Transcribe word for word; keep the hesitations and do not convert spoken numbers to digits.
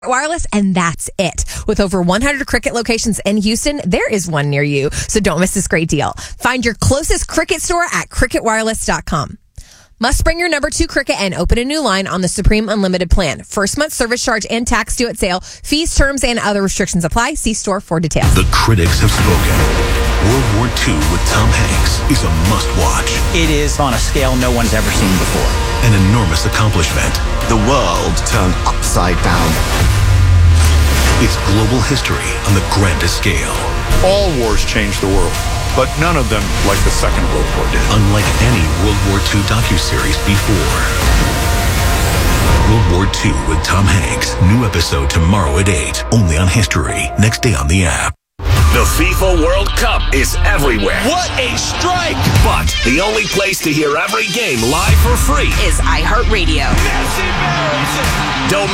Wireless, and that's it. With over one hundred Cricket locations in Houston, there is one near you, so don't miss this great deal. Find your closest Cricket store at cricket wireless dot com. Must bring your number two Cricket and open a new line on the Supreme Unlimited plan. First month service charge and tax due at sale. Fees, terms, and other restrictions apply. See store for details. The critics have spoken. World War Two with Tom Hanks is a must-watch. It is on a scale no one's ever seen before. An enormous accomplishment. The world turned upside down. It's global history on the grandest scale. All wars changed the world, but none of them like the Second World War did. Unlike any World War Two docuseries before. World War Two with Tom Hanks. New episode tomorrow at eight. Only on History. Next day on the app. The FIFA World Cup is everywhere. What a strike! But the only place to hear every game live for free is iHeartRadio. Don't